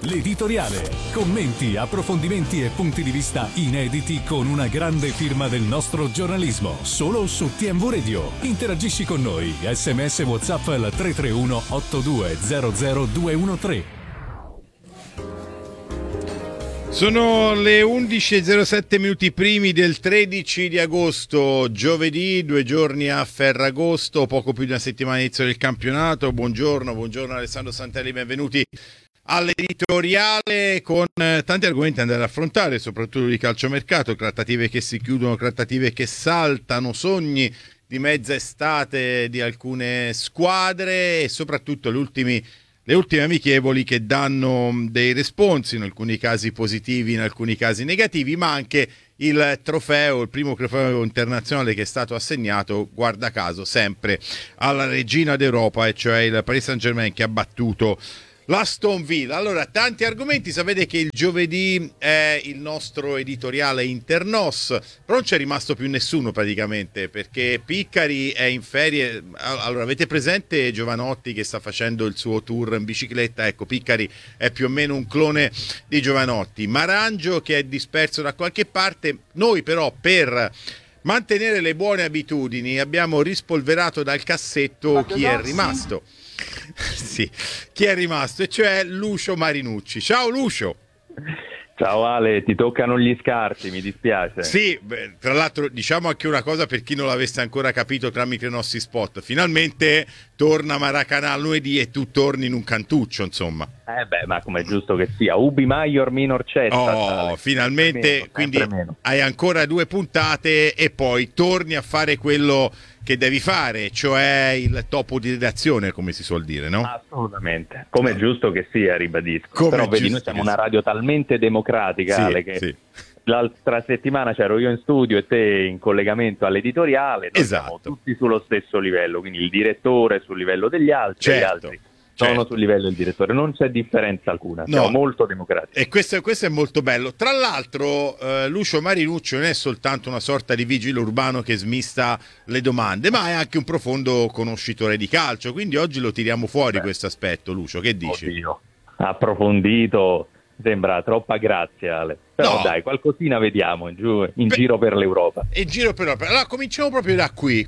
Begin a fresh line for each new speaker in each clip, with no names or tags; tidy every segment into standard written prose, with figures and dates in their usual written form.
L'editoriale. Commenti, approfondimenti e punti di vista inediti con una grande firma del nostro giornalismo. Solo su TMV Radio. Interagisci con noi. SMS WhatsApp al 331 8200 213.
Sono le 11.07 minuti primi del 13 di agosto, giovedì, 2 giorni a Ferragosto, poco più di una settimana inizio del campionato. Buongiorno Alessandro Santelli, benvenuti all'editoriale con tanti argomenti da andare ad affrontare, soprattutto di calciomercato, trattative che si chiudono, trattative che saltano, sogni di mezza estate di alcune squadre e soprattutto le ultime amichevoli che danno dei responsi, in alcuni casi positivi, in alcuni casi negativi, ma anche il primo trofeo internazionale che è stato assegnato, guarda caso, sempre alla regina d'Europa, e cioè il Paris Saint-Germain, che ha battuto l'Aston Villa. Allora, tanti argomenti, sapete che il giovedì è il nostro editoriale Internos, però non c'è rimasto più nessuno praticamente, perché Piccari è in ferie. Allora, avete presente Giovanotti che sta facendo il suo tour in bicicletta? Ecco, Piccari è più o meno un clone di Giovanotti. Marangio che è disperso da qualche parte. Noi però, per mantenere le buone abitudini, abbiamo rispolverato dal cassetto chi è rimasto. Sì, chi è rimasto, e cioè Lucio Marinucci. Ciao Lucio.
Ciao Ale, ti toccano gli scarti, mi dispiace.
Sì, tra l'altro diciamo anche una cosa per chi non l'avesse ancora capito tramite i nostri spot: finalmente torna Maracanã lunedì e tu torni in un cantuccio, insomma.
Ma come è giusto che sia, ubi maior minor cessa.
Oh, finalmente, quindi hai ancora 2 puntate e poi torni a fare quello che devi fare, cioè il topo di redazione, come si suol dire, no?
Assolutamente, come è giusto che sia, ribadisco. Però vedi, noi siamo una radio talmente democratica, sì, Ale, che sì. L'altra settimana c'ero io in studio e te in collegamento all'editoriale. Esatto. Siamo tutti sullo stesso livello, quindi il direttore sul livello degli altri,
certo.
Gli altri sono sul livello del direttore, non c'è differenza alcuna, siamo molto democratici.
E questo è molto bello. Tra l'altro Lucio Marinucci non è soltanto una sorta di vigile urbano che smista le domande, ma è anche un profondo conoscitore di calcio, quindi oggi lo tiriamo fuori questo aspetto. Lucio, che dici?
Oddio, approfondito, sembra troppa grazia, Ale. Però dai, qualcosina vediamo in giro per l'Europa.
In giro per l'Europa. Allora cominciamo proprio da qui.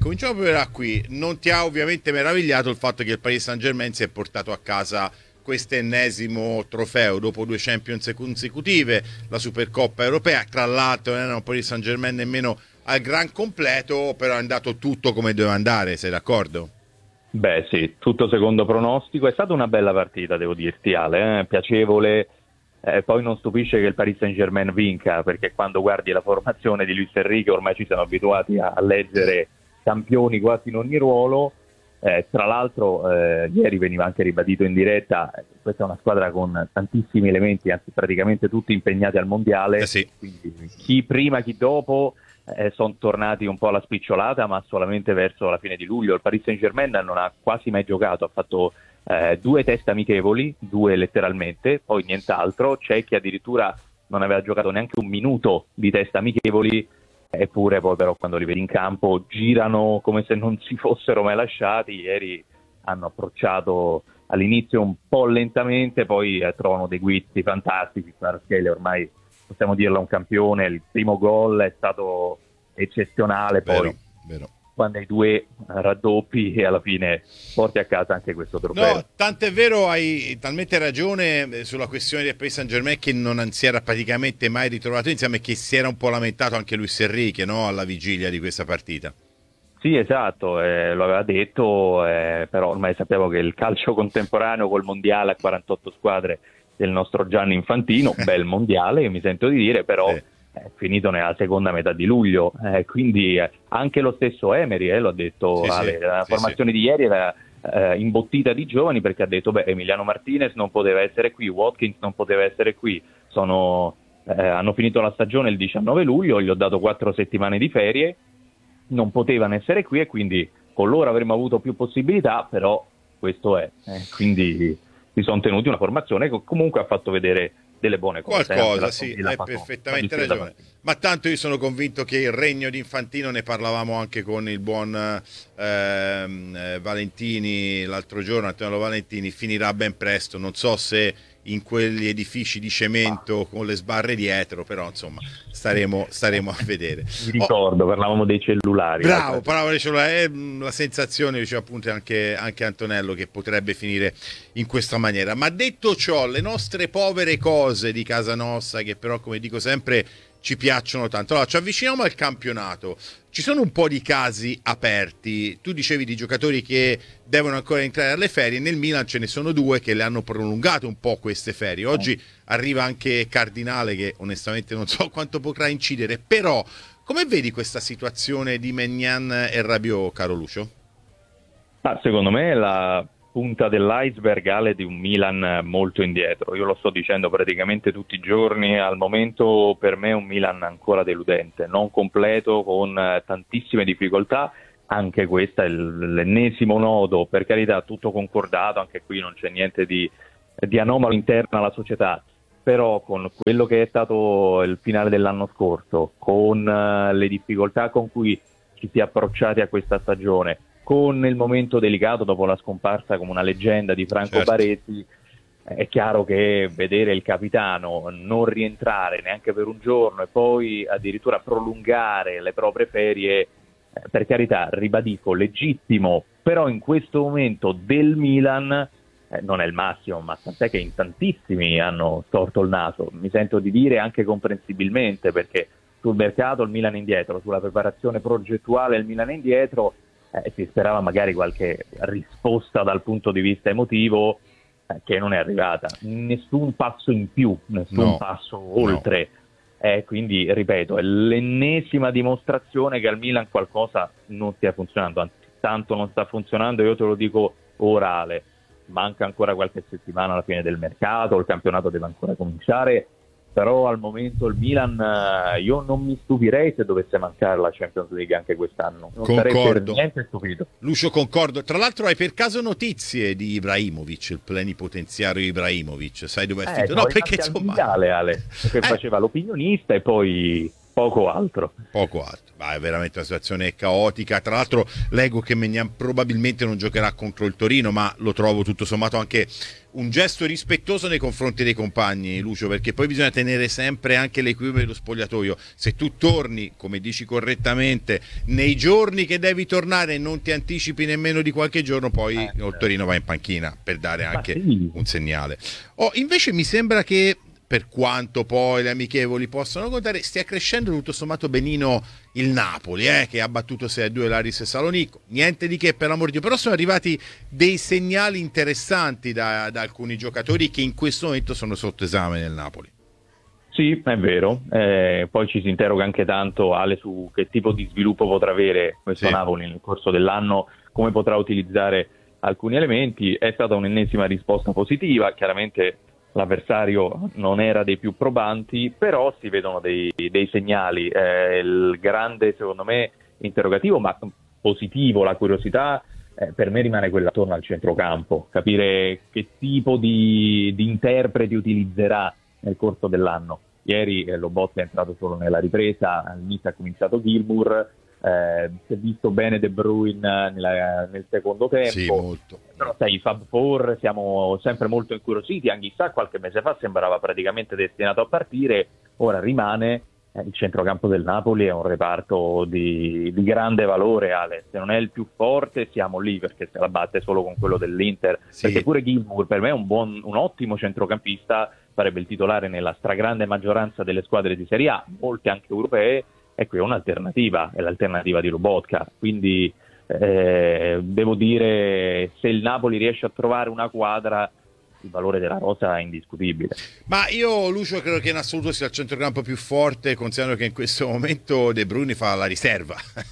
Non ti ha ovviamente meravigliato il fatto che il Paris Saint-Germain si è portato a casa quest'ennesimo trofeo dopo 2 Champions consecutive, la Supercoppa europea. Tra l'altro non era un Paris Saint-Germain nemmeno al gran completo, però è andato tutto come doveva andare, sei d'accordo?
Beh sì, tutto secondo pronostico. È stata una bella partita, devo dirti, Ale, piacevole. Poi non stupisce che il Paris Saint-Germain vinca, perché quando guardi la formazione di Luis Enrique ormai ci siamo abituati a leggere campioni quasi in ogni ruolo. Tra l'altro ieri veniva anche ribadito in diretta, questa è una squadra con tantissimi elementi, anzi praticamente tutti impegnati al mondiale,
sì.
Quindi chi prima chi dopo sono tornati un po' alla spicciolata, ma solamente verso la fine di luglio. Il Paris Saint-Germain non ha quasi mai giocato, ha fatto 2 test amichevoli, 2 letteralmente, poi nient'altro. C'è chi addirittura non aveva giocato neanche un minuto di test amichevoli, eppure poi però quando li vedi in campo girano come se non si fossero mai lasciati. Ieri hanno approcciato all'inizio un po' lentamente, poi trovano dei guizzi fantastici. Kvaratskhelia ormai possiamo dirlo, un campione. Il primo gol è stato eccezionale, poi
vero.
Quando hai 2 raddoppi e alla fine porti a casa anche questo trofeo.
No, tant'è vero, hai talmente ragione sulla questione del Paris Saint-Germain, che non si era praticamente mai ritrovato insieme e che si era un po' lamentato anche Luis Enrique, no? Alla vigilia di questa partita.
Sì, esatto, lo aveva detto, però ormai sappiamo che il calcio contemporaneo col mondiale a 48 squadre del nostro Gianni Infantino, bel mondiale, mi sento di dire, però è finito nella seconda metà di luglio, quindi anche lo stesso Emery lo ha detto, la formazione di ieri era imbottita di giovani, perché ha detto Emiliano Martinez non poteva essere qui, Watkins non poteva essere qui, hanno finito la stagione il 19 luglio, gli ho dato 4 settimane di ferie, non potevano essere qui e quindi con loro avremmo avuto più possibilità, però questo è, quindi si sono tenuti una formazione che comunque ha fatto vedere delle buone cose.
Qualcosa, sì, hai perfettamente ragione. Ma tanto io sono convinto che il regno di Infantino, ne parlavamo anche con il buon Valentini l'altro giorno, Antonio Valentini, finirà ben presto. Non so se in quegli edifici di cemento con le sbarre dietro, però insomma staremo a vedere.
Mi ricordo, parlavamo dei cellulari.
Bravo, parlavamo dei cellulari, la sensazione, diceva appunto anche Antonello, che potrebbe finire in questa maniera. Ma detto ciò, le nostre povere cose di casa nostra, che però come dico sempre ci piacciono tanto. Allora, ci avviciniamo al campionato. Ci sono un po' di casi aperti. Tu dicevi di giocatori che devono ancora entrare alle ferie. Nel Milan ce ne sono 2 che le hanno prolungate un po' queste ferie. Oggi arriva anche Cardinale, che onestamente non so quanto potrà incidere. Però, come vedi questa situazione di Maignan e Rabiot, caro Lucio?
Secondo me la punta dell'iceberg, Ale, di un Milan molto indietro. Io lo sto dicendo praticamente tutti i giorni. Al momento per me è un Milan ancora deludente, non completo, con tantissime difficoltà. Anche questo è l'ennesimo nodo, per carità, tutto concordato, anche qui non c'è niente di anomalo interno alla società, però con quello che è stato il finale dell'anno scorso, con le difficoltà con cui ci si è approcciati a questa stagione, con il momento delicato dopo la scomparsa come una leggenda di Franco Baresi, è chiaro che vedere il capitano non rientrare neanche per un giorno e poi addirittura prolungare le proprie ferie, per carità, ribadisco, legittimo, però in questo momento del Milan non è il massimo, ma tant'è che in tantissimi hanno storto il naso. Mi sento di dire anche comprensibilmente, perché sul mercato il Milan è indietro, sulla preparazione progettuale il Milan è indietro. Si sperava magari qualche risposta dal punto di vista emotivo, che non è arrivata. Nessun passo in più, nessun passo oltre. Quindi, ripeto, è l'ennesima dimostrazione che al Milan qualcosa non stia funzionando, anzi tanto non sta funzionando, io te lo dico orale. Manca ancora qualche settimana alla fine del mercato, il campionato deve ancora cominciare, però al momento il Milan, io non mi stupirei se dovesse mancare la Champions League anche quest'anno. Non sarei per niente stupito.
Lucio, concordo. Tra l'altro hai per caso notizie di Ibrahimovic, il plenipotenziario Ibrahimovic? Sai dove è finito? No, perché insomma...
Ale, che faceva l'opinionista e poi poco altro.
È veramente una situazione caotica. Tra l'altro leggo che Maignan probabilmente non giocherà contro il Torino, ma lo trovo tutto sommato anche un gesto rispettoso nei confronti dei compagni, Lucio, perché poi bisogna tenere sempre anche l'equilibrio dello spogliatoio. Se tu torni, come dici correttamente, nei giorni che devi tornare e non ti anticipi nemmeno di qualche giorno, poi il Torino va in panchina per dare anche un segnale. Invece mi sembra che, per quanto poi le amichevoli possano contare, stia crescendo tutto sommato benino il Napoli, che ha battuto 6-2 l'Aris Salonico. Niente di che, per l'amor di Dio, però sono arrivati dei segnali interessanti da alcuni giocatori che in questo momento sono sotto esame nel Napoli.
Sì, è vero. Poi ci si interroga anche tanto, Ale, su che tipo di sviluppo potrà avere questo Napoli nel corso dell'anno, come potrà utilizzare alcuni elementi. È stata un'ennesima risposta positiva, chiaramente l'avversario non era dei più probanti, però si vedono dei segnali. Il grande, secondo me, interrogativo, ma positivo, la curiosità, per me rimane quella attorno al centrocampo, capire che tipo di interpreti utilizzerà nel corso dell'anno. Ieri Lobotka è entrato solo nella ripresa, all'inizio ha cominciato Gilmour, si è visto bene De Bruyne nel secondo tempo.
Sì, molto.
Però sai, i Fab Four siamo sempre molto incuriositi. Anghissà qualche mese fa sembrava praticamente destinato a partire, ora rimane. Il centrocampo del Napoli è un reparto di grande valore, Ale. Se non è il più forte siamo lì, perché se la batte solo con quello dell'Inter, perché pure Gilmour per me è un ottimo centrocampista, sarebbe il titolare nella stragrande maggioranza delle squadre di Serie A, molte anche europee, e qui è un'alternativa, è l'alternativa di Lobotka. Quindi devo dire, se il Napoli riesce a trovare una quadra, il valore della rosa è indiscutibile.
Ma io, Lucio, credo che in assoluto sia il centrocampo più forte, considerando che in questo momento De Bruyne fa la riserva.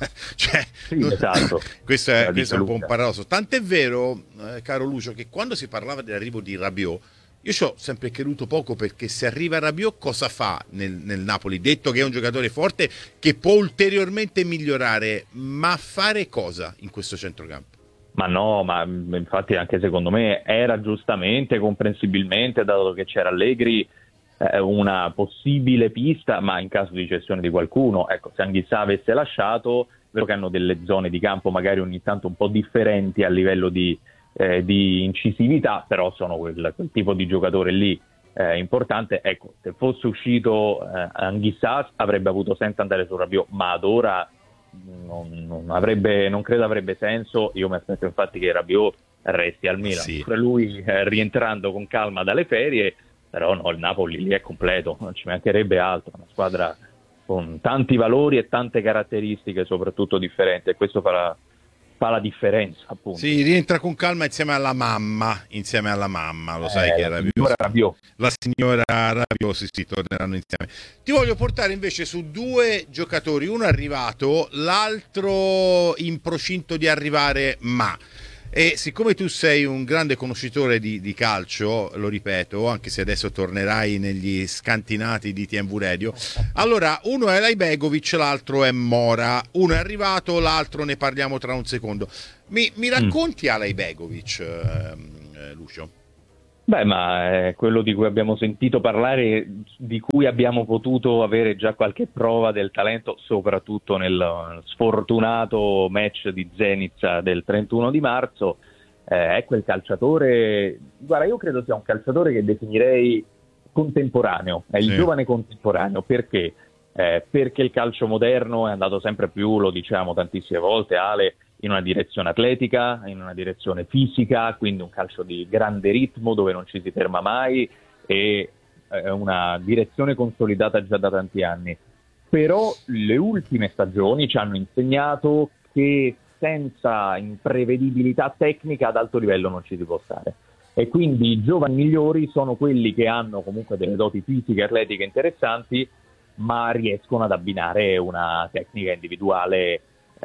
Esatto.
Questo è un po' un paradosso. Tant'è vero, caro Lucio, che quando si parlava dell'arrivo di Rabiot, io ci ho sempre creduto poco, perché se arriva Rabiot cosa fa nel Napoli? Detto che è un giocatore forte che può ulteriormente migliorare, ma fare cosa in questo centrocampo?
Ma no, ma infatti anche secondo me era giustamente, comprensibilmente, dato che c'era Allegri, una possibile pista, ma in caso di cessione di qualcuno. Ecco, se Anghissà avesse lasciato, vero che hanno delle zone di campo magari ogni tanto un po' differenti a livello di incisività, però sono quel tipo di giocatore lì. importante. Ecco, se fosse uscito Anguissa avrebbe avuto senso andare su Rabiot, ma ad ora non credo avrebbe senso. Io mi aspetto infatti che Rabiot resti al Milan,
Sì.
lui rientrando con calma dalle ferie, però no, il Napoli lì è completo, non ci mancherebbe altro, una squadra con tanti valori e tante caratteristiche soprattutto differenti, e questo fa la differenza, appunto.
Sì, rientra con calma insieme alla mamma, lo sai che è
Rabiot.
La signora Rabiot, sì, torneranno insieme. Ti voglio portare invece su due giocatori, uno è arrivato, l'altro in procinto di arrivare, e siccome tu sei un grande conoscitore di calcio, lo ripeto, anche se adesso tornerai negli scantinati di TMV Radio, allora uno è Ibegovic, l'altro è Mora, uno è arrivato, l'altro ne parliamo tra un secondo. Mi racconti Ibegovic, Lucio?
Beh, ma è quello di cui abbiamo sentito parlare, di cui abbiamo potuto avere già qualche prova del talento, soprattutto nel sfortunato match di Zenit del 31 di marzo. È quel calciatore, guarda, io credo sia un calciatore che definirei contemporaneo, è il giovane contemporaneo. Perché? Perché il calcio moderno è andato sempre più, lo diciamo tantissime volte, Ale, in una direzione atletica, in una direzione fisica, quindi un calcio di grande ritmo dove non ci si ferma mai, e una direzione consolidata già da tanti anni. Però le ultime stagioni ci hanno insegnato che senza imprevedibilità tecnica ad alto livello non ci si può stare. E quindi i giovani migliori sono quelli che hanno comunque delle doti fisiche e atletiche interessanti, ma riescono ad abbinare una tecnica individuale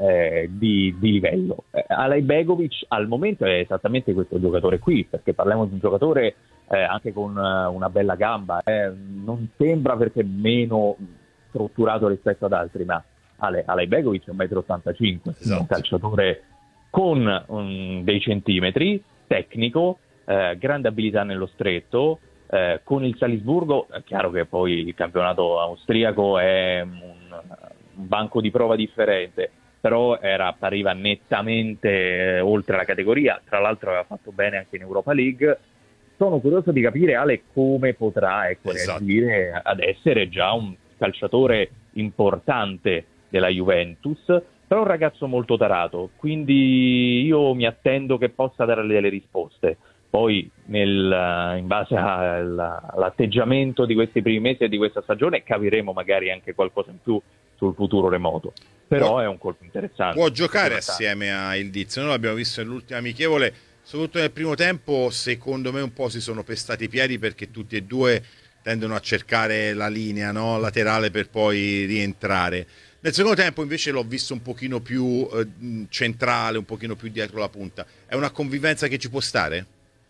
di livello. Ibegovic al momento è esattamente questo giocatore qui, perché parliamo di un giocatore anche con una bella gamba, non sembra perché meno strutturato rispetto ad altri, ma Ibegovic è 1,85 m,
esatto.
Un calciatore con dei centimetri, tecnico, grande abilità nello stretto. Con il Salisburgo è chiaro che poi il campionato austriaco è un banco di prova differente, però appariva nettamente oltre la categoria. Tra l'altro aveva fatto bene anche in Europa League. Sono curioso di capire, Ale, come potrà reagire ad essere già un calciatore importante della Juventus, però un ragazzo molto tarato, quindi io mi attendo che possa dare delle risposte. Poi in base all'atteggiamento di questi primi mesi e di questa stagione capiremo magari anche qualcosa in più sul futuro remoto, però è un colpo interessante.
Può giocare assieme a Ildiz, noi l'abbiamo visto nell'ultima amichevole, soprattutto nel primo tempo. Secondo me un po' si sono pestati i piedi, perché tutti e due tendono a cercare la linea, no? Laterale, per poi rientrare. Nel secondo tempo invece l'ho visto un pochino più centrale, un pochino più dietro la punta. È una convivenza che ci può stare?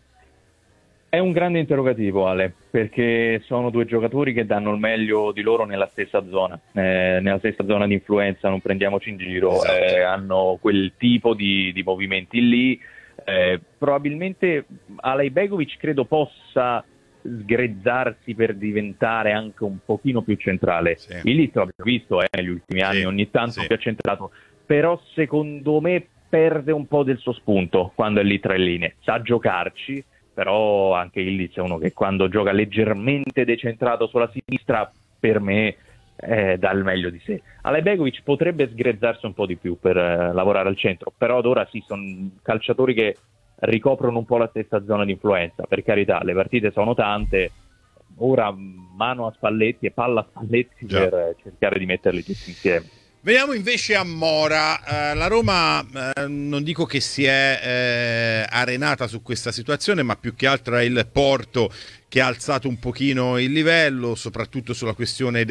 È un grande interrogativo, Ale, perché sono due giocatori che danno il meglio di loro nella stessa zona di influenza, non prendiamoci in giro.
Esatto.
Hanno quel tipo di movimenti lì. Probabilmente Ibegovic credo possa sgrezzarsi per diventare anche un pochino più centrale.
Sì.
Ildiz l'abbiamo visto negli ultimi anni, ogni tanto più accentrato, però secondo me perde un po' del suo spunto quando è lì tra le linee. Sa giocarci, però anche Ildiz è uno che quando gioca leggermente decentrato sulla sinistra, per me dà il meglio di sé. Ibegovic potrebbe sgrezzarsi un po' di più per lavorare al centro, però ad ora sì, sono calciatori che ricoprono un po' la stessa zona di influenza. Per carità, le partite sono tante, ora mano a Spalletti e palla a Spalletti per cercare di metterli tutti insieme.
Veniamo invece a Mora. La Roma non dico che si è arenata su questa situazione, ma più che altro è il Porto che ha alzato un pochino il livello, soprattutto sulla questione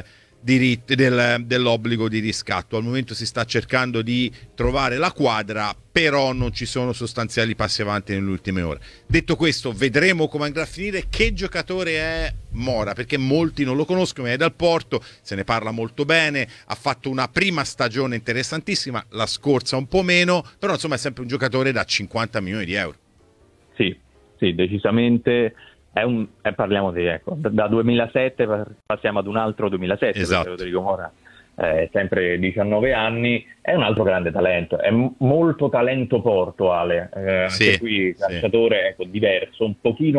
dell'obbligo di riscatto. Al momento si sta cercando di trovare la quadra, però non ci sono sostanziali passi avanti nelle ultime ore. Detto questo, vedremo come andrà a finire. Che giocatore è Mora? Perché molti non lo conoscono, è dal Porto, se ne parla molto bene, ha fatto una prima stagione interessantissima, la scorsa un po' meno, però insomma è sempre un giocatore da 50 milioni di euro.
Sì, decisamente. Parliamo da 2007 passiamo ad un altro 2007,
esatto.
Rodrigo Mora sempre 19 anni, è un altro grande talento, è molto talento Porto, Ale, anche qui calciatore diverso, un pochino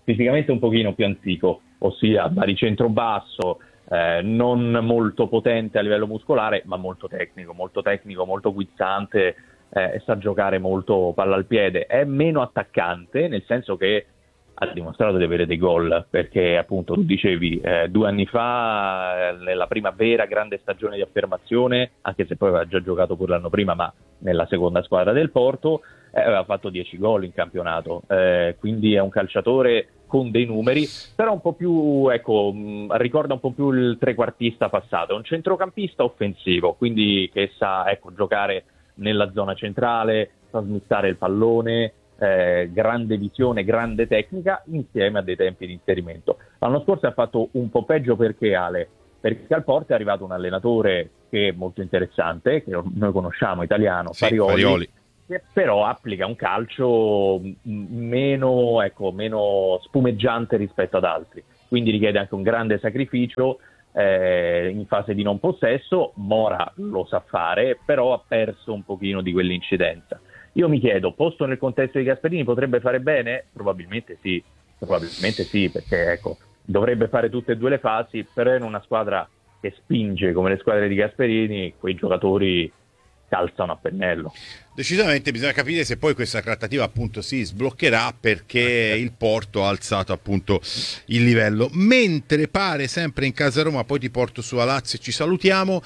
fisicamente un pochino più antico, ossia baricentro basso, non molto potente a livello muscolare, ma molto tecnico, molto guizzante, sa giocare molto palla al piede. È meno attaccante, nel senso che ha dimostrato di avere dei gol, perché appunto tu dicevi 2 anni fa, nella prima vera grande stagione di affermazione, anche se poi aveva già giocato pure l'anno prima, ma nella seconda squadra del Porto, aveva fatto 10 gol in campionato, quindi è un calciatore con dei numeri, però un po' più, ecco, ricorda un po' più il trequartista passato, è un centrocampista offensivo, quindi che sa, ecco, giocare nella zona centrale, sa smizzare il pallone, grande visione, grande tecnica, insieme a dei tempi di inserimento. L'anno scorso ha fatto un po' peggio perché al Porto è arrivato un allenatore che è molto interessante, che noi conosciamo, italiano,
Sì,
Farioli, che però applica un calcio meno spumeggiante rispetto ad altri, quindi richiede anche un grande sacrificio in fase di non possesso. Mora lo sa fare, però ha perso un pochino di quell'incidenza. Io mi chiedo, posto nel contesto di Gasperini, potrebbe fare bene? Probabilmente sì, perché ecco, dovrebbe fare tutte e due le fasi, però in una squadra che spinge come le squadre di Gasperini, quei giocatori calzano a pennello.
Decisamente bisogna capire se poi questa trattativa appunto si sbloccherà, perché il Porto ha alzato appunto il livello, mentre pare sempre in casa Roma, poi ti porto su a Lazio e ci salutiamo,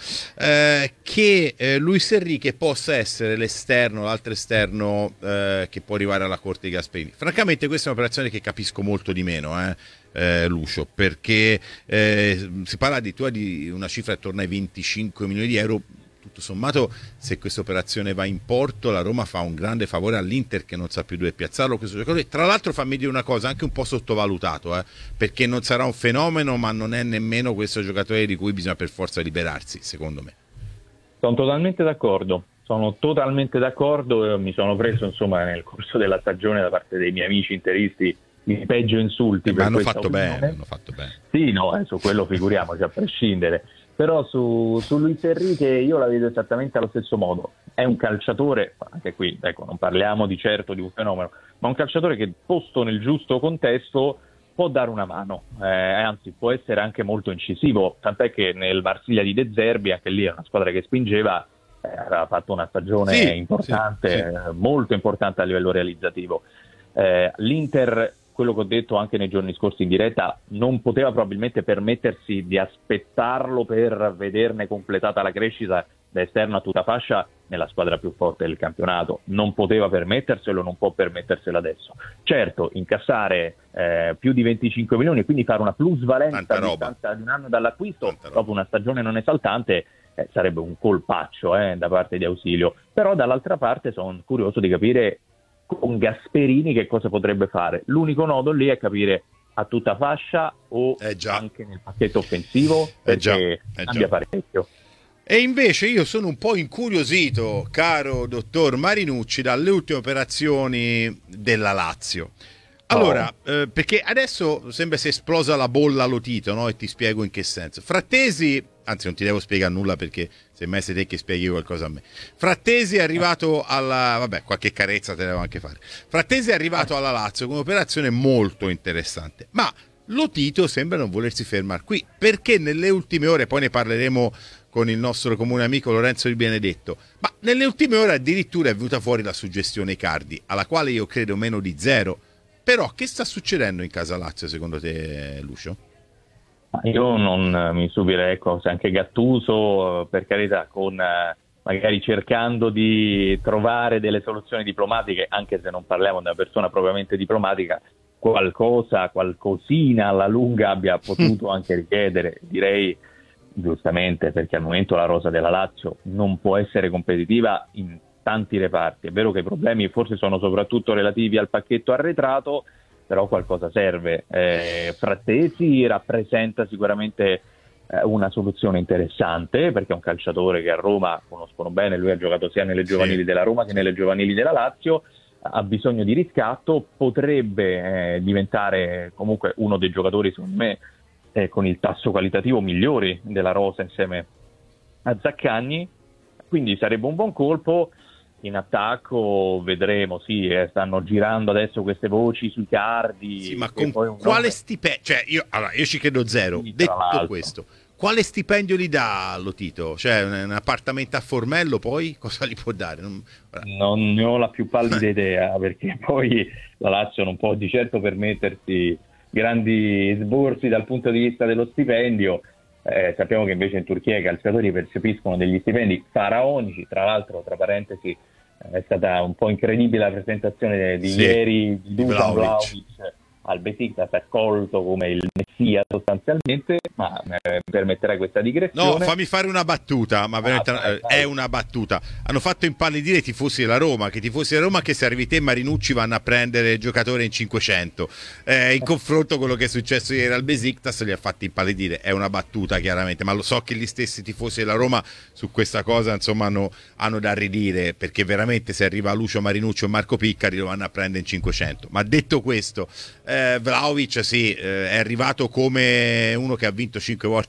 che Luis Enrique possa essere l'altro esterno che può arrivare alla corte di Gasperini. Francamente questa è un'operazione che capisco molto di meno, Lucio, perché si parla di una cifra attorno ai 25 milioni di euro. Tutto sommato, se questa operazione va in porto, la Roma fa un grande favore all'Inter, che non sa più dove piazzarlo questo giocatore. Tra l'altro fammi dire una cosa, anche un po' sottovalutato, perché non sarà un fenomeno, ma non è nemmeno questo giocatore di cui bisogna per forza liberarsi, secondo me.
Sono totalmente d'accordo, mi sono preso insomma nel corso della stagione da parte dei miei amici interisti i peggio insulti,
ma hanno fatto bene.
Sì, no, su quello figuriamoci, a prescindere. Però su Luis Enrique io la vedo esattamente allo stesso modo. È un calciatore, anche qui ecco, non parliamo di certo di un fenomeno, ma un calciatore che posto nel giusto contesto può dare una mano, anzi può essere anche molto incisivo, tant'è che nel Marsiglia di De Zerbi, anche lì è una squadra che spingeva, aveva fatto una stagione importante, molto importante a livello realizzativo. L'Inter, quello che ho detto anche nei giorni scorsi in diretta, non poteva probabilmente permettersi di aspettarlo per vederne completata la crescita da esterno a tutta fascia nella squadra più forte del campionato. Non poteva permetterselo, non può permetterselo adesso. Certo, incassare più di 25 milioni e quindi fare una plusvalenza a distanza di un anno dall'acquisto dopo una stagione non esaltante sarebbe un colpaccio da parte di Ausilio. Però dall'altra parte sono curioso di capire con Gasperini che cosa potrebbe fare. L'unico nodo lì è capire a tutta fascia o anche nel pacchetto offensivo, perché cambia parecchio.
E invece io sono un po' incuriosito, caro dottor Marinucci, dalle ultime operazioni della Lazio. Allora, perché adesso sembra sia esplosa la bolla Lotito, no? E ti spiego in che senso. Frattesi, anzi non ti devo spiegare nulla, perché semmai sei te che spieghi qualcosa a me. Frattesi è arrivato alla... vabbè, qualche carezza te la devo anche fare. Frattesi è arrivato alla Lazio con un'operazione molto interessante, ma Lotito sembra non volersi fermare qui, perché nelle ultime ore, poi ne parleremo con il nostro comune amico Lorenzo Di Benedetto, ma nelle ultime ore addirittura è venuta fuori la suggestione Icardi, alla quale io credo meno di zero. Però che sta succedendo in casa Lazio secondo te, Lucio?
Io non mi stupirei, se anche Gattuso, per carità, con magari cercando di trovare delle soluzioni diplomatiche, anche se non parliamo di una persona propriamente diplomatica, qualcosina alla lunga abbia potuto anche richiedere, direi giustamente, perché al momento la rosa della Lazio non può essere competitiva in tanti reparti. È vero che i problemi forse sono soprattutto relativi al pacchetto arretrato, però qualcosa serve. Frattesi rappresenta sicuramente una soluzione interessante, perché è un calciatore che a Roma conoscono bene, lui ha giocato sia nelle giovanili della Roma che nelle giovanili della Lazio, ha bisogno di riscatto, potrebbe diventare comunque uno dei giocatori, secondo me, con il tasso qualitativo migliori della rosa insieme a Zaccagni, quindi sarebbe un buon colpo. in attacco vedremo, sì, stanno girando adesso queste voci sui Cardi.
Sì, ma con quale stipendio? Cioè, io ci credo zero.
Sì,
Detto questo, quale stipendio gli dà Lotito? Cioè, un appartamento a Formello, poi cosa gli può dare?
Non ne ho la più pallida idea, perché poi la Lazio non può di certo permettersi grandi sborsi dal punto di vista dello stipendio. Sappiamo che invece in Turchia i calciatori percepiscono degli stipendi faraonici. Tra l'altro, tra parentesi, è stata un po' incredibile la presentazione di ieri di Dusan Vlahovic al Besiktas, accolto come il messia sostanzialmente, ma mi permetterai questa digressione.
No, fammi fare una battuta, ma veramente è una battuta. Hanno fatto impallidire i tifosi della Roma, che i tifosi della Roma che servi te Marinucci vanno a prendere il giocatore in 500. In confronto quello che è successo ieri al Besiktas li ha fatti impallidire. È una battuta chiaramente, ma lo so che gli stessi tifosi della Roma su questa cosa insomma hanno da ridire, perché veramente se arriva Lucio Marinucci o Marco Piccari lo vanno a prendere in 500. Ma detto questo, Vlahovic sì, è arrivato come uno che ha vinto 5 volte